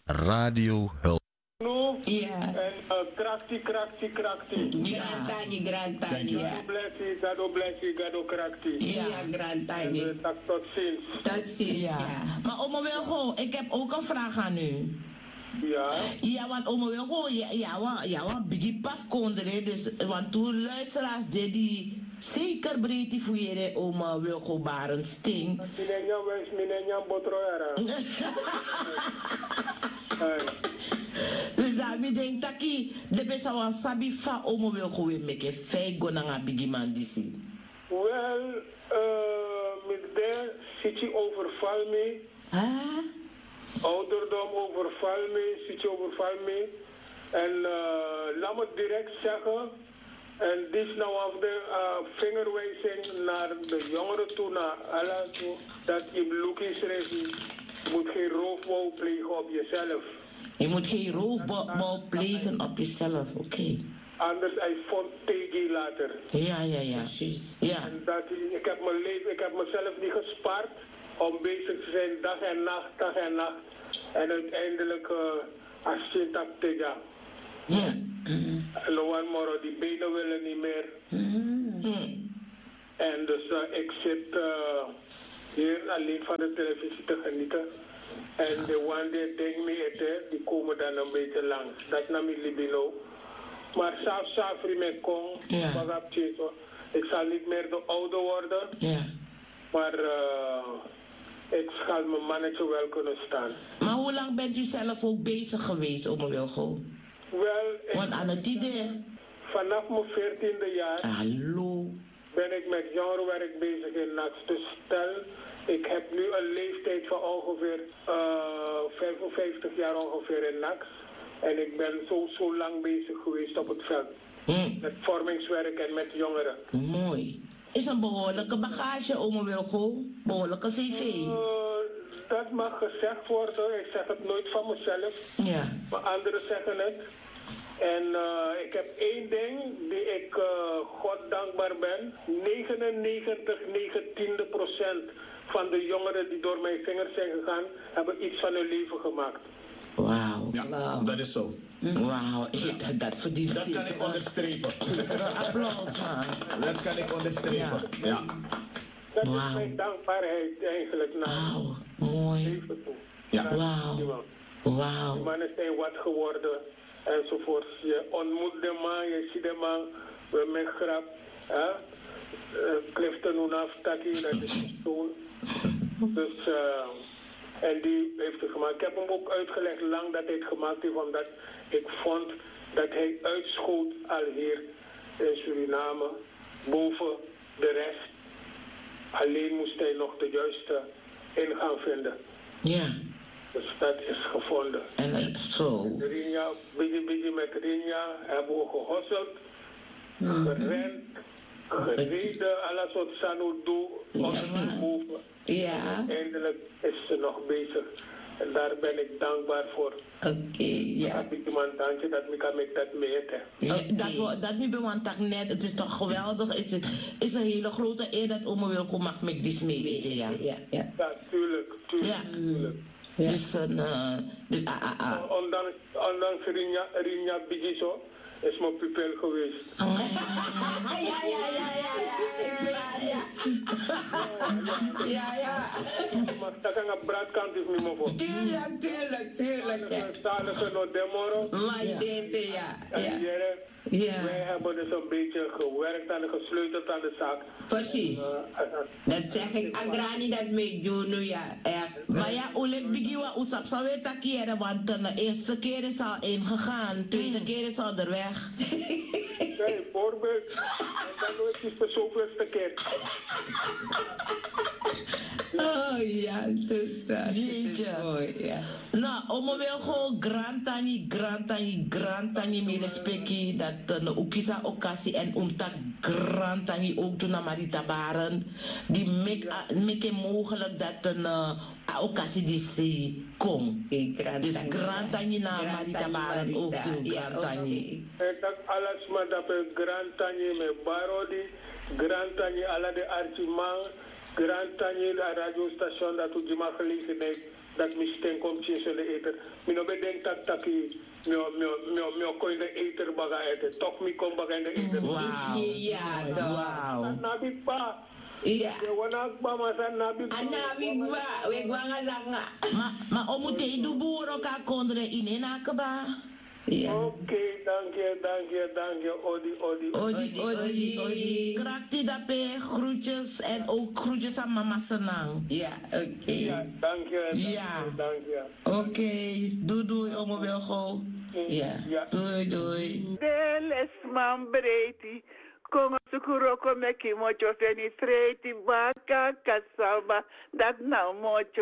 Radio Hulp. Ja. En krakti. Grantani. Gado blessie, gado krakti. Ja, grantani. En tot ziens. Tot ziens, ja. Maar oma Wilgo, ik heb ook een vraag aan u. Ja. Ja, want oma Wilgo, ja, biggie paf kondere, dus, want toen luisteraars die zeker breed die voeren oma Wilgo Barensteen. Minenya botroyara. Dus daarmee denk dat de best wel sabi fa oma Wilgo weer meke fei go na biggie man disi. Wel, met de situatie overval me. Ouderdom overval me, situatie overval me. En laat me direct zeggen, en dit is nou af de vingerwijzing naar de jongeren toe, naar Allah toe, dat je Lucas moet geen roofbouw plegen op jezelf. Je moet geen roofbouw plegen op jezelf, oké. Anders hij vond tegen later. Ja. Precies. Ja. En dat, ik heb mezelf niet gespaard om bezig te zijn dag en nacht. En uiteindelijk als je dat tegen. Ja. En one more, die benen willen niet meer. En dus ik zit hier alleen van de televisie te genieten. En de one die denkt me eten, die komen dan een beetje langs. Dat nam ik libino. Maar safri met kong, ik zal niet meer de oude worden. Ja. Maar ik zal mijn mannetje wel kunnen staan. Maar hoe lang bent u zelf ook bezig geweest, oma Wilgo? Wel, want aan het idee. Vanaf mijn 14e jaar. Hallo. Ben ik met jongerenwerk bezig in NAX. Dus stel, ik heb nu een leeftijd van ongeveer 55 jaar ongeveer in NAX. En ik ben zo lang bezig geweest op het veld. Met vormingswerk en met jongeren. Mooi. Is een behoorlijke bagage, oma Wilgo? Behoorlijke cv? Dat mag gezegd worden. Ik zeg het nooit van mezelf. Ja. Maar anderen zeggen het. En ik heb één ding die ik God dankbaar ben. 99,19% van de jongeren die door mijn vingers zijn gegaan, hebben iets van hun leven gemaakt. Wauw. Ja, dat is zo. Wauw, dat verdient dat kan ik onderstrepen. Applaus, man. Dat kan ik onderstrepen. Ja. Dat is mijn dankbaarheid eigenlijk naar mooi. leven toe. Ja. Wauw. Die mannen zijn wat geworden enzovoort. Je ontmoet de man, je ziet de man met grap. Clifton Unaf Taki, dat is toen. Dus, en die heeft het gemaakt. Ik heb hem ook uitgelegd lang dat hij het gemaakt heeft, omdat ik vond dat hij uitschoot al hier in Suriname, boven de rest. Alleen moest hij nog de juiste ingang vinden. Ja. Dus dat is gevonden. En zo. Rinja, beetje met Rinja hebben we gehosseld, gerend, gereden, alles wat Sanu doet, boven. Ja. Eindelijk is ze nog bezig. En daar ben ik dankbaar voor. Oké, ja. Dat ik iemand dankje dat ik kan dat meten. Dat niet want dat net, het is toch geweldig. Het is een hele grote eer dat oma Wilgo mag met die smeden, ja. Ja, tuurlijk. Ja. Dus ondanks Rinja Bigiso is mijn pupil geweest. Ja. Maar dat kan een braadkant is niet meer voor. Tuurlijk. Staan ze nog demoro. Ja. Wij hebben dus een beetje gewerkt en gesleuteld aan de zaak. Precies. Dat zeg ik. Agrani dat mee doen nu, ja. Maar ja, Oleg Bigiwa Oesap zou weten dat keren, want de eerste keer is al ingegaan, tweede keer is onderweg. Nee, voorbeeld. En dan nooit is de zoveelste keer. Oh ja, dus dat is mooi, ja. Nou, oma Wilgo, grantani, mi respecti, dat ook is een occasie en omdat grantani ook doen naar Marita Baren, die make mogelijk dat een occasie die ze komt. Dus grantani naar Marita Baren ook doen, grantani. En dat alles maar dat grantani met Barodi, grantani alla de Archimang, grantani de radiostation dat u die maar gelegenheid dat mi sten komt in zullen eten. Mi no bedenk dat taki mio koin de eter baga eten. Toch mi kom baga in de eten. Ja, toch. Wow. Nabi pa. Ja. Je wanak ba masa nabi pa. Anabi ba, we gwanga langa. Maar om te doen boeren elkaar konden in een akaba. Ja. Oké, dank je. Odi. Krakti dape, groetjes en ook groetjes aan mama Senang. Ja, oké. Ja, dank je. Ja. Dank je. Oké, doei, omo Wilgo. Ja. Doei. Deles man breiti. Kongo sukuroko meki mocho feni freiti baka kasaba. Dat nou mocho.